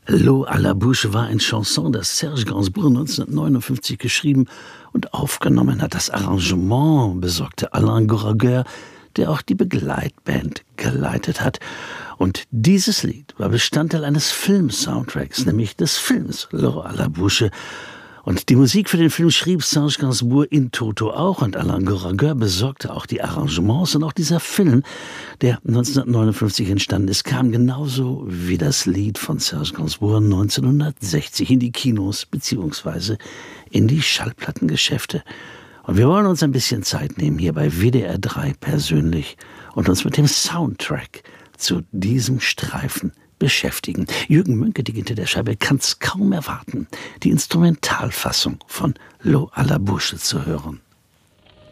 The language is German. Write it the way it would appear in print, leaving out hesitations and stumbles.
L'eau à la bouche war ein Chanson, das Serge Gainsbourg 1959 geschrieben und aufgenommen hat. Das Arrangement besorgte Alain Goraguer, der auch die Begleitband geleitet hat. Und dieses Lied war Bestandteil eines Film-Soundtracks, nämlich des Films L'eau à la bouche. Und die Musik für den Film schrieb Serge Gainsbourg in toto auch, und Alain Goraguer besorgte auch die Arrangements. Und auch dieser Film, der 1959 entstanden ist, kam genauso wie das Lied von Serge Gainsbourg 1960 in die Kinos bzw. in die Schallplattengeschäfte. Und wir wollen uns ein bisschen Zeit nehmen hier bei WDR 3 persönlich und uns mit dem Soundtrack zu diesem Streifen beschäftigen. Jürgen Mönke, die hinter der Scheibe, kann es kaum erwarten, die Instrumentalfassung von L'eau à la bouche zu hören.